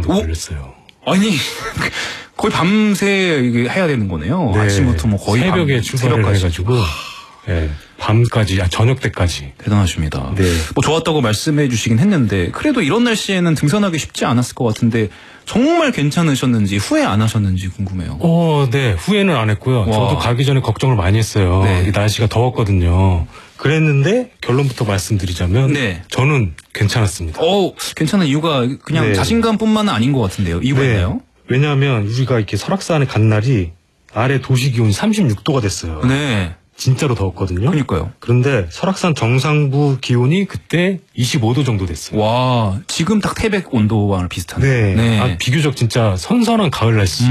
정도 걸렸어요. 아니 거의 밤새 이게 해야 되는 거네요. 네. 아침부터 뭐 거의 새벽에 출발을 해가지고 네, 밤까지, 저녁 때까지. 대단하십니다. 네. 뭐 좋았다고 말씀해 주시긴 했는데 그래도 이런 날씨에는 등산하기 쉽지 않았을 것 같은데 정말 괜찮으셨는지 후회 안 하셨는지 궁금해요. 네. 후회는 안 했고요. 와. 저도 가기 전에 걱정을 많이 했어요. 네. 이 날씨가 더웠거든요. 그랬는데 결론부터 말씀드리자면 네. 저는 괜찮았습니다. 괜찮은 이유가 그냥 네. 자신감뿐만은 아닌 것 같은데요. 이유가 있나요? 왜냐하면 우리가 이렇게 설악산에 간 날이 아래 도시 기온이 36도가 됐어요. 네. 진짜로 더웠거든요. 그러니까요. 그런데 설악산 정상부 기온이 그때 25도 정도 됐어요. 와, 지금 딱 태백 온도와 비슷하네요. 네. 비교적 진짜 선선한 가을 날씨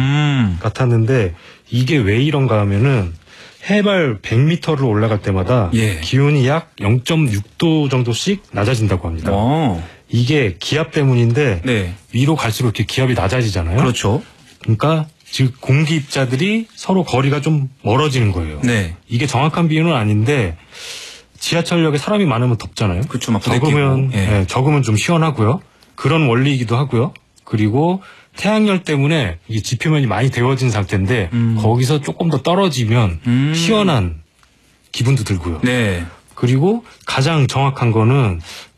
같았는데 이게 왜 이런가 하면은 해발 100m를 올라갈 때마다 예. 기온이 약 0.6도 정도씩 낮아진다고 합니다. 이게 기압 때문인데 네. 위로 갈수록 이렇게 기압이 낮아지잖아요. 그렇죠. 그러니까 즉 공기 입자들이 서로 거리가 좀 멀어지는 거예요. 네. 이게 정확한 비유는 아닌데 지하철역에 사람이 많으면 덥잖아요. 그렇죠. 막 적으면 예. 적으면 좀 시원하고요. 그런 원리이기도 하고요. 그리고 태양열 때문에 이게 지표면이 많이 데워진 상태인데 거기서 조금 더 떨어지면 시원한 기분도 들고요. 네. 그리고 가장 정확한 거는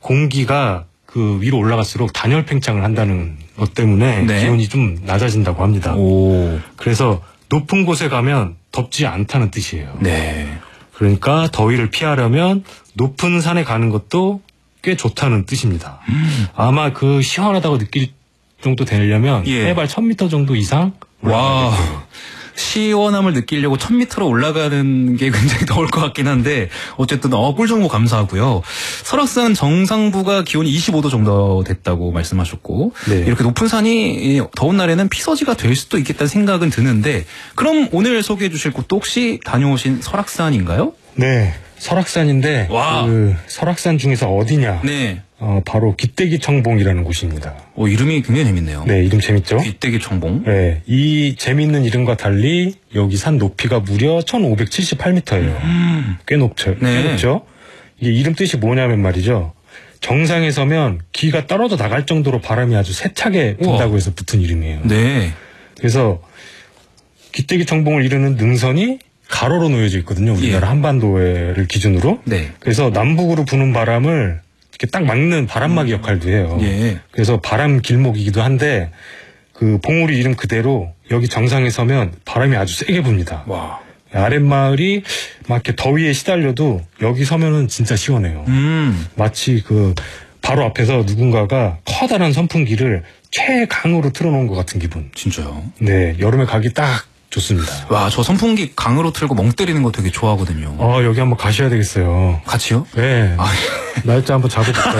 공기가 그 위로 올라갈수록 단열 팽창을 한다는 것 때문에 네. 기온이 좀 낮아진다고 합니다. 그래서 높은 곳에 가면 덥지 않다는 뜻이에요. 네. 그러니까 더위를 피하려면 높은 산에 가는 것도 꽤 좋다는 뜻입니다. 아마 그 시원하다고 느낄 정도 되려면 예. 해발 1000m 정도 이상 와. 올라가야 돼요. 시원함을 느끼려고 1000m로 올라가는 게 굉장히 더울 것 같긴 한데 어쨌든 꿀 정보 감사하고요. 설악산 정상부가 기온이 25도 정도 됐다고 말씀하셨고 네. 이렇게 높은 산이 더운 날에는 피서지가 될 수도 있겠다는 생각은 드는데 그럼 오늘 소개해 주실 곳도 혹시 다녀오신 설악산인가요? 네. 설악산인데 와. 그 설악산 중에서 어디냐? 네. 바로 기대기 청봉이라는 곳입니다. 이름이 굉장히 재밌네요. 네, 이름 재밌죠? 귀때기 청봉. 네, 이 재밌는 이름과 달리 여기 산 높이가 무려 1578m예요. 꽤 높죠. 네. 꽤 높죠? 이게 이름 뜻이 뭐냐면 말이죠. 정상에 서면 귀가 떨어져 나갈 정도로 바람이 아주 세차게 분다고 해서 붙은 이름이에요. 네. 그래서 기대기 청봉을 이루는 능선이 가로로 놓여져 있거든요. 우리나라 예. 한반도를 기준으로. 네. 그래서 남북으로 부는 바람을 이렇게 딱 막는 바람막이 역할도 해요. 예. 그래서 바람 길목이기도 한데 그 봉우리 이름 그대로 여기 정상에 서면 바람이 아주 세게 붑니다. 와. 아랫마을이 막 이렇게 더위에 시달려도 여기 서면은 진짜 시원해요. 마치 그 바로 앞에서 누군가가 커다란 선풍기를 최강으로 틀어놓은 것 같은 기분. 진짜요? 네, 여름에 가기 딱 좋습니다. 와, 저 선풍기 강으로 틀고 멍 때리는 거 되게 좋아하거든요. 여기 한번 가셔야 되겠어요. 같이요? 네. 날짜 한번 잡아볼까요?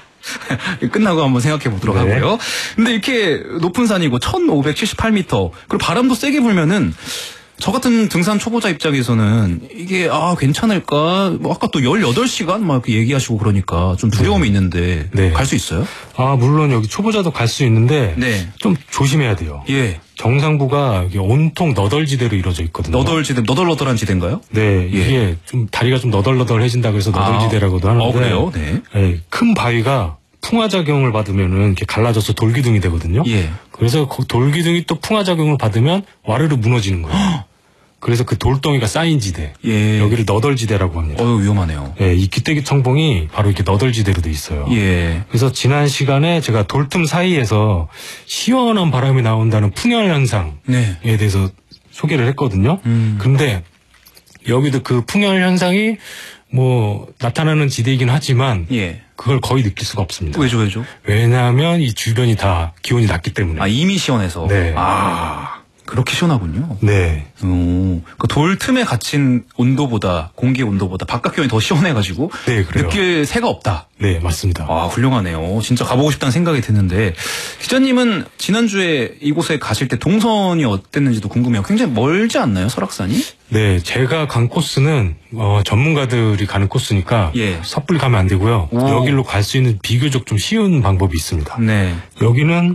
끝나고 한번 생각해 보도록 네. 하고요. 근데 이렇게 높은 산이고 1578m 그리고 바람도 세게 불면은 저 같은 등산 초보자 입장에서는 이게 괜찮을까? 뭐 아까 또 18시간 막 이렇게 얘기하시고 그러니까 좀 두려움이 있는데 네. 갈 수 있어요? 물론 여기 초보자도 갈 수 있는데 네. 좀 조심해야 돼요. 예. 정상부가 이게 온통 너덜지대로 이루어져 있거든요. 너덜너덜한 지대인가요? 네, 예. 이게 좀 다리가 좀 너덜너덜해진다 그래서 너덜지대라고도 하는데. 그래요? 네. 네, 큰 바위가 풍화작용을 받으면은 이렇게 갈라져서 돌기둥이 되거든요. 예. 그래서 그 돌기둥이 또 풍화작용을 받으면 와르르 무너지는 거예요. 그래서 그 돌덩이가 쌓인 지대. 예. 여기를 너덜지대라고 합니다. 위험하네요. 네, 이 기대기 청봉이 바로 이렇게 너덜지대로 돼 있어요. 예. 그래서 지난 시간에 제가 돌틈 사이에서 시원한 바람이 나온다는 풍열 현상에 네. 대해서 소개를 했거든요. 근데 여기도 그 풍열 현상이 뭐 나타나는 지대이긴 하지만 예. 그걸 거의 느낄 수가 없습니다. 왜죠? 왜냐하면 이 주변이 다 기온이 낮기 때문에. 이미 시원해서. 네. 그렇게 시원하군요. 네. 그 돌 틈에 갇힌 온도보다 공기 온도보다 바깥 기온이 더 시원해가지고 네, 그래요. 느낄 새가 없다. 네, 맞습니다. 훌륭하네요. 진짜 가보고 싶다는 생각이 드는데 기자님은 지난주에 이곳에 가실 때 동선이 어땠는지도 궁금해요. 굉장히 멀지 않나요, 설악산이? 네, 제가 간 코스는 전문가들이 가는 코스니까 예. 섣불리 가면 안 되고요. 여기로 갈 수 있는 비교적 좀 쉬운 방법이 있습니다. 네. 여기는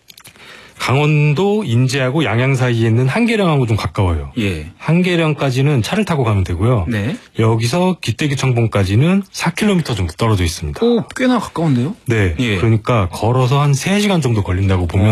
강원도 인제하고 양양 사이에 있는 한계령하고 좀 가까워요. 예. 한계령까지는 차를 타고 가면 되고요. 네. 여기서 기대기 청봉까지는 4km 정도 떨어져 있습니다. 꽤나 가까운데요? 네. 예. 그러니까 걸어서 한 3시간 정도 걸린다고 보면